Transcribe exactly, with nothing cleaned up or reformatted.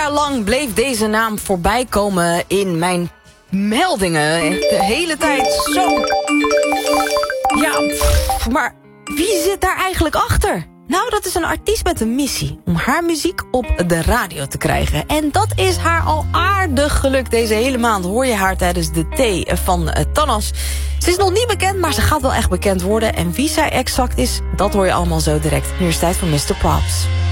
jaar lang bleef deze naam voorbij komen in mijn meldingen. De hele tijd zo. Ja, pff, maar wie zit daar eigenlijk achter? Nou, dat is een artiest met een missie om haar muziek op de radio te krijgen. En dat is haar al aardig gelukt. Deze hele maand hoor je haar tijdens de thee van uh, Thanos. Ze is nog niet bekend, maar ze gaat wel echt bekend worden. En wie zij exact is, dat hoor je allemaal zo direct. Nu is het tijd voor mister Props.